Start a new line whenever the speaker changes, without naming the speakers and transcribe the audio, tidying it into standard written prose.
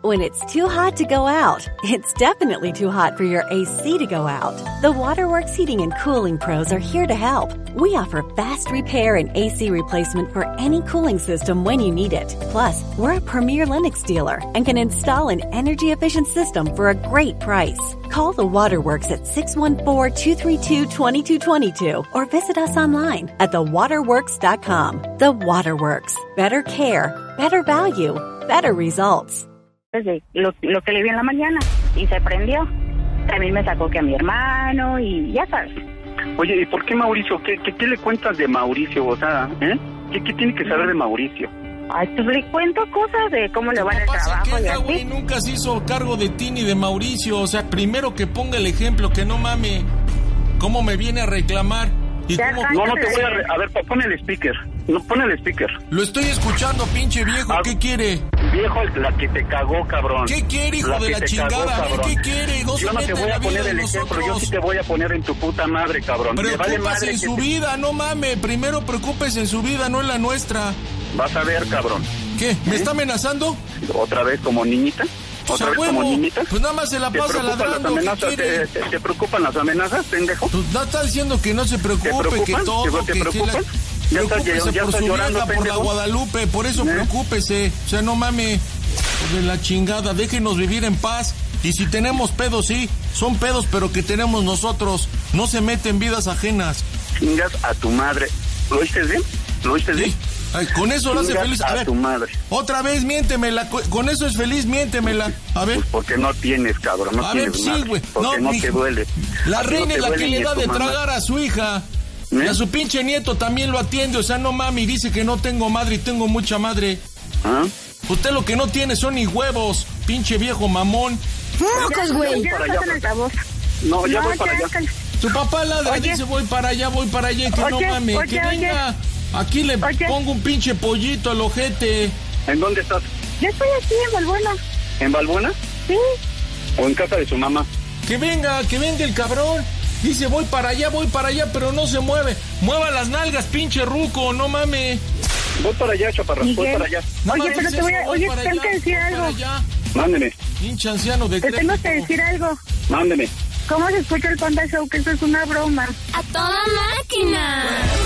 When it's too hot to go out, it's definitely too hot for your AC to go out. The Waterworks Heating and Cooling Pros are here to help. We offer fast repair and AC replacement for any cooling system when you need it. Plus, we're a premier Lennox dealer and can install an energy-efficient system for a great price. Call the Waterworks at 614-232-2222 or visit us online at thewaterworks.com. The Waterworks. Better care, better value, better results.
Desde lo que le vi en la mañana y se prendió. También me sacó que a mi hermano y ya sabes.
Oye, ¿y por qué Mauricio? ¿Qué le cuentas de Mauricio? O sea, ¿Qué tiene que saber de Mauricio?
Ay, pues le cuento cosas de cómo le va en el trabajo y así.
Güey, nunca se hizo cargo de ti ni de Mauricio. O sea, primero que ponga el ejemplo, que no mame. ¿Cómo me viene a reclamar? ¿Y cómo...
No te voy a... A ver, pon el speaker. No, pon el speaker.
Lo estoy escuchando, pinche viejo. ¿Qué quiere?
Viejo, la que te cagó, cabrón.
¿Qué quiere, hijo de la chingada? ¿Qué quiere? No
yo no te voy a poner el ejemplo, yo sí te voy a poner en tu puta madre, cabrón.
Preocúpese en su vida, no mames. Primero preocúpese en su vida, no en la nuestra.
Vas a ver, cabrón.
¿Qué? ¿Me está amenazando?
¿Otra vez como niñita? ¿Otra vez como niñita?
Pues nada más se la pasa ladrando.
¿Te preocupan las amenazas, pendejo?
Pues no está diciendo que no se preocupe, que todo,
¿Te preocupan?
Preocúpese por su vieja, por la Guadalupe, por eso preocúpese. O sea, no mames, de la chingada, déjenos vivir en paz. Y si tenemos pedos, sí, son pedos, pero que tenemos nosotros. No se meten vidas ajenas.
Chingas a tu madre. ¿Lo oíste bien? ¿Lo oíste bien?
Ay, con eso lo hace feliz. A ver,
tu madre.
Otra vez, miéntemela. Con eso es feliz, miéntemela. A ver.
Pues porque no tienes, cabrón. No tienes
sí, güey.
Porque no te duele.
La reina es la que le da de tragar a su hija. Y a su pinche nieto también lo atiende. O sea, no mami, dice que no tengo madre y tengo mucha madre.
¿Ah?
Usted lo que no tiene son ni huevos, pinche viejo mamón.
¡Mocos, güey!
No, ya voy para allá.
Tu papá ladra, dice voy para allá, que no mames, que venga. Aquí le pongo un pinche pollito al ojete.
¿En dónde estás?
Yo estoy aquí en Balbuena.
¿En Balbuena?
Sí.
¿O en casa de su mamá?
Que venga el cabrón. Dice voy para allá, pero no se mueve. Mueva las nalgas, pinche ruco, no mames.
Voy para allá, chaparra, voy para allá.
Oye, pero te voy a... Oye, tengo que decir algo.
Mándeme.
Pinche anciano de...
Te tengo que decir algo.
Mándeme.
¿Cómo se escucha el Panda Show? Que eso es una broma.
¡A toda máquina!